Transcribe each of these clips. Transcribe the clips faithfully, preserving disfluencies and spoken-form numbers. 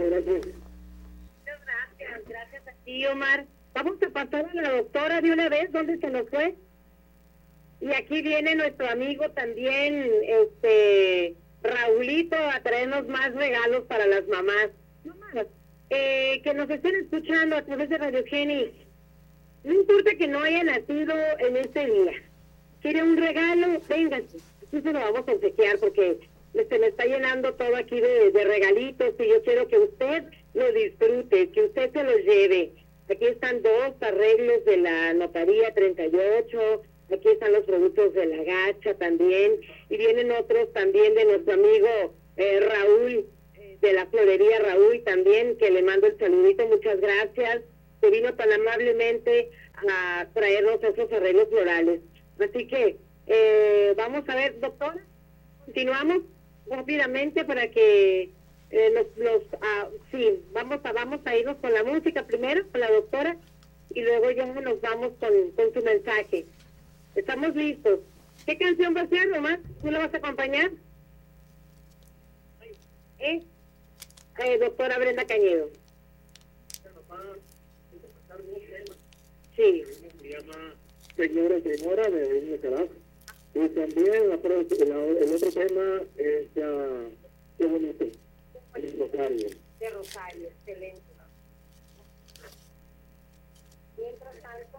muchas gracias. Muchas gracias, gracias a ti, Omar. Vamos a pasar a la doctora de una vez, ¿dónde se nos fue? Y aquí viene nuestro amigo también, este, Raulito, a traernos más regalos para las mamás. Mamás, eh, que nos estén escuchando a través de Radio Geni. No importa que no haya nacido en este día. ¿Quiere un regalo? Véngase. Aquí se lo vamos a obsequiar porque se me está llenando todo aquí de, de regalitos y yo quiero que usted lo disfrute, que usted se los lleve. Aquí están dos arreglos de la notaría treinta y ocho, aquí están los productos de la Gacha también, y vienen otros también de nuestro amigo eh, Raúl, eh, de la florería Raúl también, que le mando el saludito, muchas gracias, que vino tan amablemente a traernos esos arreglos florales. Así que eh, vamos a ver, doctora, continuamos rápidamente para que eh, los, los ah, sí, vamos a vamos a irnos con la música primero, con la doctora, y luego ya nos vamos con, con su mensaje. Estamos listos. ¿Qué canción va a ser, Román? ¿Tú la vas a acompañar? ¿Eh? Eh, doctora Brenda Cañedo. Sí. Se llama Señora, Señora de Niño Carajo. Y también la, la, el otro tema es uh, Qué bonito. De Rosario. De Rosario, excelente. Mientras tanto,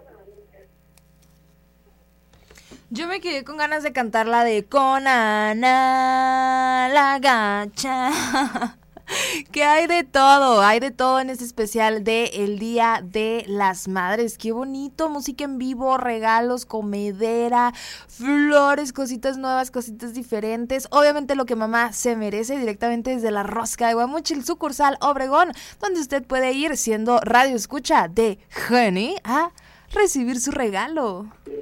yo me quedé con ganas de cantar la de Con Ana la Gacha. Que hay de todo, hay de todo en este especial de el Día de las Madres. Qué bonito, música en vivo, regalos, comedera, flores, cositas nuevas, cositas diferentes. Obviamente lo que mamá se merece directamente desde la Rosca de Guamuchil, sucursal Obregón, donde usted puede ir siendo radio escucha de Geni a recibir su regalo.